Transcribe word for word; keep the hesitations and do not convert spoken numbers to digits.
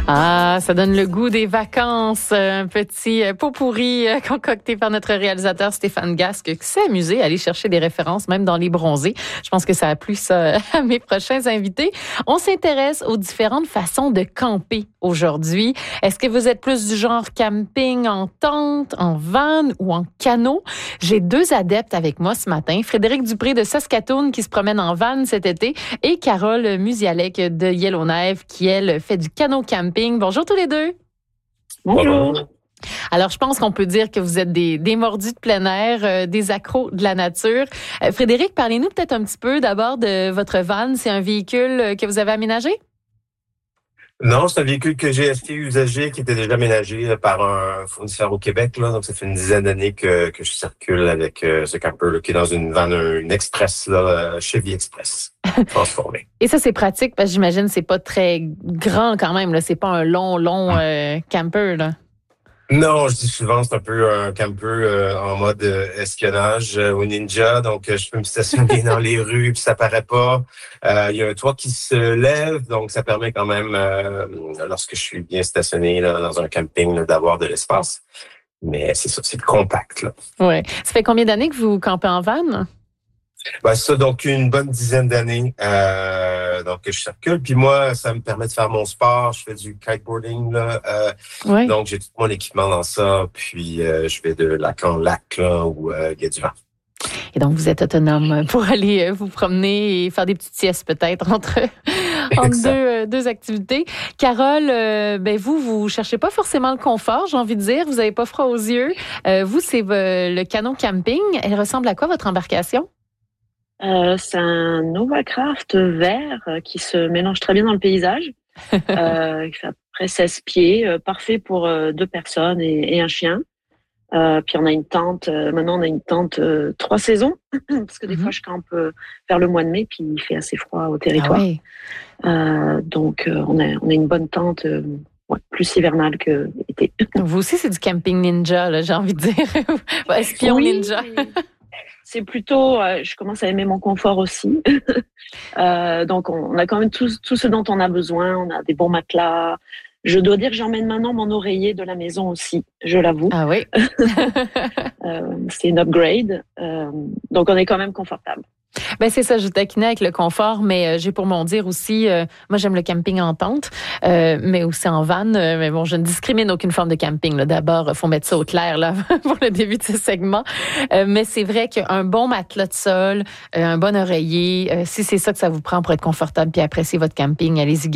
Ah, ça donne le goût des vacances. Un petit pot pourri concocté par notre réalisateur Stéphane Gasque qui s'est amusé à aller chercher des références même dans les bronzés. Je pense que ça a plu ça à mes prochains invités. On s'intéresse aux différentes façons de camper aujourd'hui. Est-ce que vous êtes plus du genre camping en tente, en van ou en canot? J'ai deux adeptes avec moi ce matin. Frédéric Dupré de Saskatoon qui se promène en van cet été et Carole Musialek de Yellowknife qui, elle, fait du canot camping. Bonjour tous les deux. Bonjour. Alors, je pense qu'on peut dire que vous êtes des, des mordus de plein air, euh, des accros de la nature. Euh, Frédéric, parlez-nous peut-être un petit peu d'abord de votre van. C'est un véhicule que vous avez aménagé? Non, c'est un véhicule que j'ai acheté usagé, qui était déjà aménagé par un fournisseur au Québec. Là. Donc, ça fait une dizaine d'années que, que je circule avec euh, ce camper là, qui est dans une van, une Express, là, Chevy Express, transformée. Et ça, c'est pratique parce que j'imagine que c'est pas très grand quand même. Là. C'est pas un long, long euh, camper, là. Non, je dis souvent, c'est un peu un camper euh, en mode euh, espionnage euh, au ninja. Donc, euh, je peux me stationner dans les rues puis ça paraît pas. Euh, il y a un toit qui se lève, donc ça permet quand même, euh, lorsque je suis bien stationné là, dans un camping, là, d'avoir de l'espace. Mais c'est ça, c'est compact. Là. Ouais. Ça fait combien d'années que vous campez en van? Ben, ça, donc une bonne dizaine d'années. Euh, donc, je circule. Puis moi, ça me permet de faire mon sport. Je fais du kiteboarding, là. Euh, ouais. Donc, j'ai tout mon équipement dans ça. Puis, euh, je vais de lac en lac, là, où euh, il y a du vent. Et donc, vous êtes autonome pour aller vous promener et faire des petites siestes peut-être entre, entre deux, euh, deux activités. Carole, euh, ben vous, vous cherchez pas forcément le confort, j'ai envie de dire. Vous n'avez pas froid aux yeux. Euh, vous, c'est euh, le canot camping. Elle ressemble à quoi, votre embarcation? Euh, c'est un Novacraft vert euh, qui se mélange très bien dans le paysage. euh, qui fait à peu près seize pieds, euh, parfait pour euh, deux personnes et, et un chien. Euh, puis on a une tente, euh, maintenant on a une tente euh, trois saisons, parce que des mm-hmm. fois je campe euh, vers le mois de mai, puis il fait assez froid au territoire. Ah oui. euh, donc euh, on, a, on a une bonne tente, euh, ouais, plus hivernale que l'été. Vous aussi, c'est du camping ninja, là, j'ai envie de dire. Espion oui, ninja. C'est plutôt, euh, je commence à aimer mon confort aussi. euh, donc, on, on a quand même tout, tout ce dont on a besoin. On a des bons matelas. Je dois dire que j'emmène maintenant mon oreiller de la maison aussi, je l'avoue. Ah oui. euh, c'est une upgrade. Euh, donc, on est quand même confortable. Ben c'est ça, je taquinais avec le confort, mais euh, j'ai pour mon dire aussi, euh, moi j'aime le camping en tente, euh, mais aussi en van. Euh, mais bon, je ne discrimine aucune forme de camping. Là. D'abord, il faut mettre ça au clair là pour le début de ce segment. Euh, mais c'est vrai qu'un bon matelas de sol, euh, un bon oreiller, euh, si c'est ça que ça vous prend pour être confortable puis apprécier votre camping, allez-y.